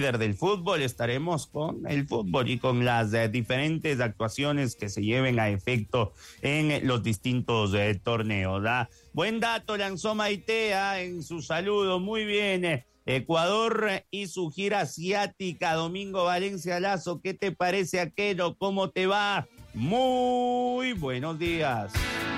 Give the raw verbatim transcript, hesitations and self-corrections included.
Del fútbol, estaremos con el fútbol y con las eh, diferentes actuaciones que se lleven a efecto en eh, los distintos eh, torneos. ¿Ah? Buen dato lanzó Maitea en su saludo, muy bien. Eh, Ecuador y su gira asiática. Domingo Valencia Lazo, ¿qué te parece aquello? ¿Cómo te va? Muy buenos días.